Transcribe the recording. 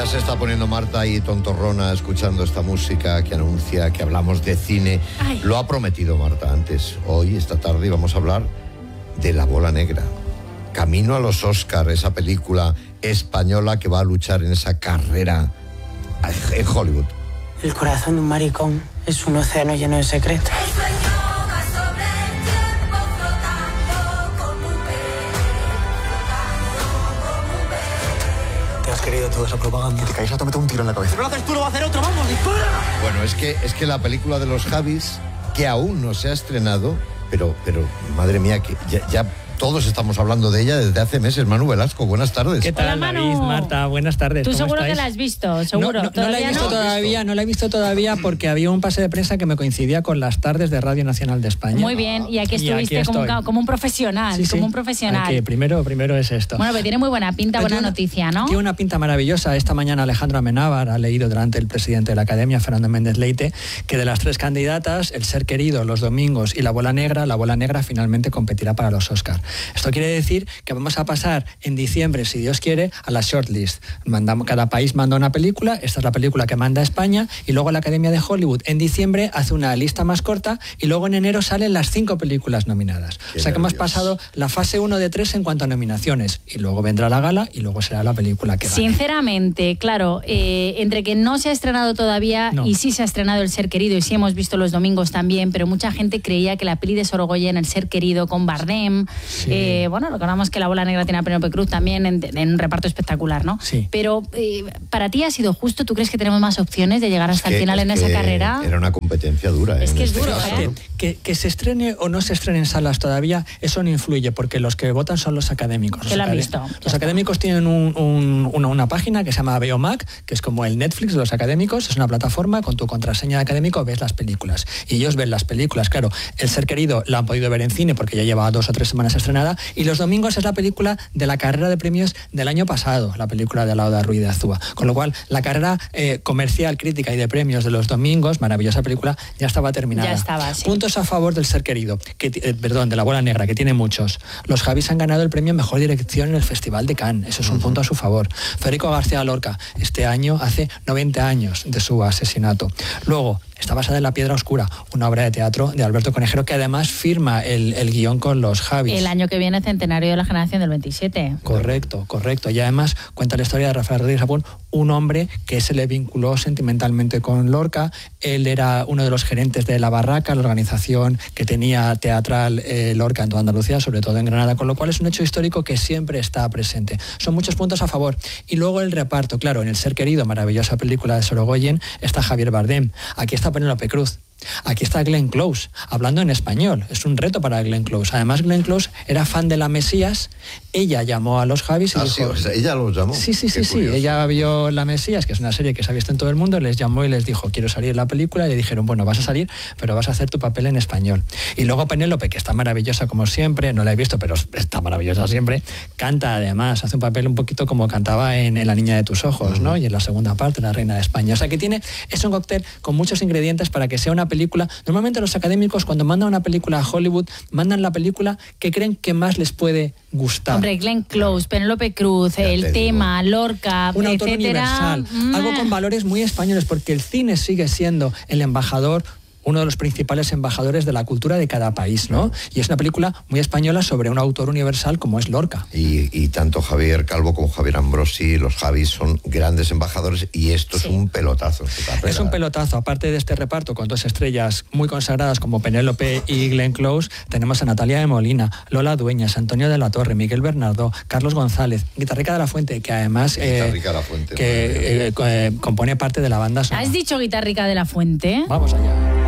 Ya se está poniendo Marta ahí tontorrona escuchando esta música que anuncia que hablamos de cine. Ay. Lo ha prometido Marta antes. Hoy, esta tarde, vamos a hablar de La Bola Negra. Camino a los Oscar, esa película española que va a luchar en esa carrera en Hollywood. El corazón de un maricón es un océano lleno de secretos. Te has querido toda esa propaganda. Te caes a meter un tiro en la cabeza. Si no lo haces tú, lo va a hacer otro. ¡Vamos, dispara! Bueno, es que la película de los Javis, que aún no se ha estrenado, pero madre mía, que ya todos estamos hablando de ella desde hace meses. Manu Velasco, buenas tardes. ¿Qué tal, Hola, Manu. David, Marta? Buenas tardes. Tú ¿Cómo seguro estáis? que la has visto, seguro. No la he visto todavía, no la he visto todavía porque había un pase de prensa que me coincidía con las tardes de Radio Nacional de España. Muy bien, y aquí estuviste como un profesional, Sí, como un profesional. Aquí, primero es esto. Bueno, pues tiene muy buena pinta, buena noticia, ¿no? Tiene una pinta maravillosa. Esta mañana Alejandro Amenábar ha leído delante el presidente de la Academia, Fernando Méndez Leite, que de las tres candidatas, El ser querido, Los domingos y La bola negra finalmente competirá para los Oscar. Esto quiere decir que vamos a pasar en diciembre, si Dios quiere, a la shortlist. Cada país manda una película, esta es la película que manda España, y luego la Academia de Hollywood en diciembre hace una lista más corta y luego en enero salen las 5 películas nominadas. O sea que hemos pasado la fase 1 de 3 en cuanto a nominaciones, y luego vendrá la gala y luego será la película que gane. Sinceramente, claro, entre que no se ha estrenado todavía y sí se ha estrenado El ser querido y sí hemos visto Los domingos también, pero mucha gente creía que la peli de Sorogoyen, El ser querido, con Bardem, recordamos que La bola negra tiene a Penélope Cruz también en un reparto espectacular, ¿no? Sí. Pero para ti ha sido justo. ¿Tú crees que tenemos más opciones de llegar hasta el final en esa carrera? Era una competencia dura. Es que es duro, caso, ¿eh? ¿no? Que se estrene o no se estrene en salas todavía, eso no influye, porque los que votan son los académicos. Que lo han visto. Los académicos tienen una página que se llama Beomac, que es como el Netflix de los académicos. Es una plataforma, con tu contraseña de académico ves las películas. Y ellos ven las películas, claro. El ser querido la han podido ver en cine porque ya lleva 2 o 3 semanas estrenada, y Los domingos es la película de la carrera de premios del año pasado, la película de Lauda Ruiz de Azúa. Con lo cual, la carrera comercial, crítica y de premios de Los domingos, maravillosa película, ya estaba terminada. Ya estaba, sí. Puntos a favor del ser querido, de La bola negra, que tiene muchos. Los Javis han ganado el premio Mejor Dirección en el Festival de Cannes, eso es un punto a su favor. Federico García Lorca, este año hace 90 años de su asesinato. Luego, está basada en La piedra oscura, una obra de teatro de Alberto Conejero, que además firma el guión con los Javis. El año que viene, centenario de la generación del 27. Correcto. Y además cuenta la historia de Rafael Rodríguez Sapón, un hombre que se le vinculó sentimentalmente con Lorca. Él era uno de los gerentes de La Barraca, la organización que tenía teatral Lorca en toda Andalucía, sobre todo en Granada, con lo cual es un hecho histórico que siempre está presente. Son muchos puntos a favor. Y luego el reparto, claro, en El ser querido, maravillosa película de Sorogoyen, está Javier Bardem. Aquí está Penélope Cruz. Aquí está Glenn Close, hablando en español. Es un reto para Glenn Close. Además, Glenn Close era fan de La Mesías. Ella llamó a los Javis y dijo... Sí, o sea, ella los llamó. Sí. Ella vio La Mesías, que es una serie que se ha visto en todo el mundo, les llamó y les dijo, quiero salir en la película, y le dijeron, bueno, vas a salir, pero vas a hacer tu papel en español. Y luego Penélope, que está maravillosa como siempre, no la he visto, pero está maravillosa siempre, canta además, hace un papel un poquito como cantaba en La niña de tus ojos, ¿no? Y en la segunda parte, La reina de España. O sea que es un cóctel con muchos ingredientes para que sea una película. Normalmente los académicos, cuando mandan una película a Hollywood, mandan la película que creen que más les puede gustar. Hombre, Glenn Close, Penélope Cruz, el tema, Lorca, un autor etcétera. universal, algo con valores muy españoles, porque el cine sigue siendo el embajador, uno de los principales embajadores de la cultura de cada país, ¿no? Y es una película muy española sobre un autor universal como es Lorca. Y tanto Javier Calvo como Javier Ambrosi, los Javis, son grandes embajadores, y esto es un pelotazo en su carrera. Es un pelotazo. Aparte de este reparto con 2 estrellas muy consagradas como Penélope y Glenn Close, tenemos a Natalia de Molina, Lola Dueñas, Antonio de la Torre, Miguel Bernardo, Carlos González, Guitarrica de la Fuente, que además compone parte de la banda sonora. ¿Has dicho Guitarrica de la Fuente? Vamos allá.